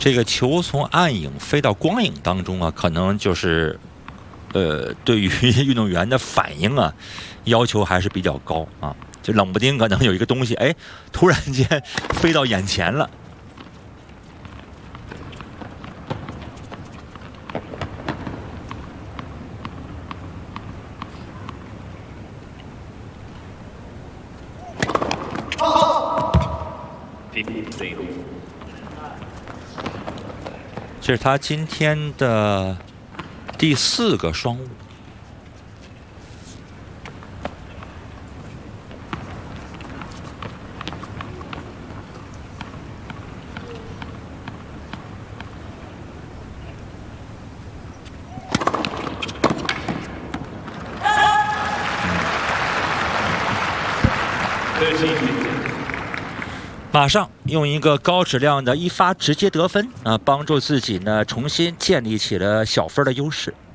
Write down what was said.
这个球从暗影飞到光影当中啊，可能就是，对于运动员的反应啊，要求还是比较高啊。就冷不丁可能有一个东西，哎，突然间飞到眼前了。这是他今天的第4个双误。马上用一个高质量的一发直接得分啊，帮助自己呢重新建立起了小分的优势。